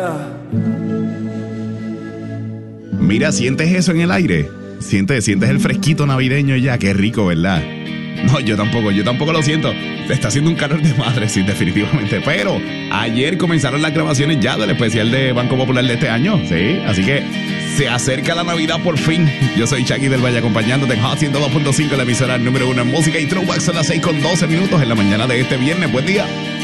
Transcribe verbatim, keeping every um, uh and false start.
Mira, ¿sientes eso en el aire? ¿Sientes, sientes el fresquito navideño ya? Qué rico, ¿verdad? No, yo tampoco, yo tampoco lo siento. Está haciendo un calor de madre, sí, definitivamente. Pero ayer comenzaron las grabaciones ya del especial de Banco Popular de este año, sí. Así que se acerca la Navidad por fin. Yo soy Chucky del Valle acompañándote en Hot ciento dos punto cinco, la emisora número uno en música y throwbacks. Son las seis con doce minutos en la mañana de este viernes. Buen día.